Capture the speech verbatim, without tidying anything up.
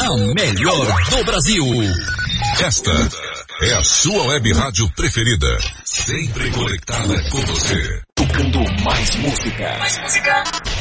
a melhor do Brasil. Esta é a sua web rádio preferida. Sempre conectada com você. Tocando mais música. Mais música.